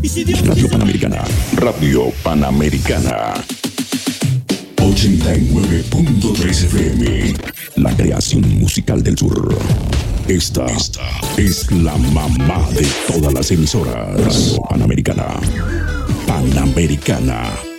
Radio Panamericana. Radio Panamericana. 89.3 FM. La creación musical del sur. Esta es la mamá de todas las emisoras. Radio Panamericana. Panamericana.